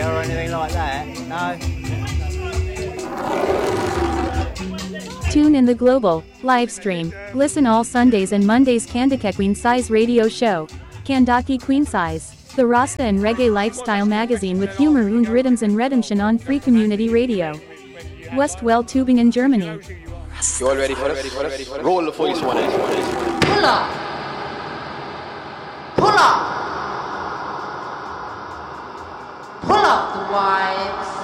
Or anything like that? No? Tune in the global live stream. Listen all Sundays and Mondays Kandake Queen Size radio show. Kandaki Queen Size. The Rasta and Reggae lifestyle magazine with humor und rhythms and redemption on Free Community Radio. Westwell Tübingen, Germany. You all ready for this? Roll the voice one. Pull up. Pull up. Pull up the vibes.